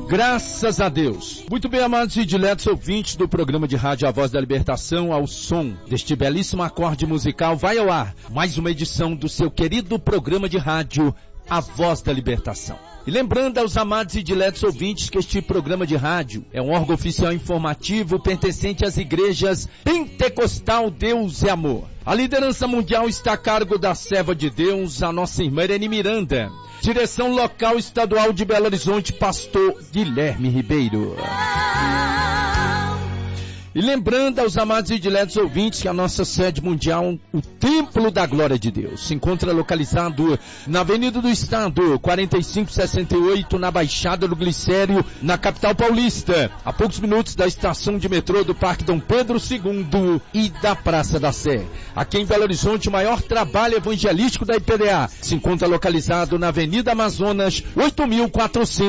Graças a Deus. Muito bem, amados e diletos ouvintes do programa de rádio A Voz da Libertação, ao som deste belíssimo acorde musical, vai ao ar mais uma edição do seu querido programa de rádio A Voz da Libertação. E lembrando aos amados e diletos ouvintes que este programa de rádio é um órgão oficial informativo pertencente às igrejas Pentecostal Deus e Amor. A liderança mundial está a cargo da serva de Deus, a nossa irmã Irene Miranda. Direção local estadual de Belo Horizonte, pastor Guilherme Ribeiro. E lembrando aos amados e diletos ouvintes que a nossa sede mundial, o Templo da Glória de Deus, se encontra localizado na Avenida do Estado, 4568, na Baixada do Glicério, na capital paulista, a poucos minutos da estação de metrô do Parque Dom Pedro II e da Praça da Sé. Aqui em Belo Horizonte, o maior trabalho evangelístico da IPDA se encontra localizado na Avenida Amazonas, 8400.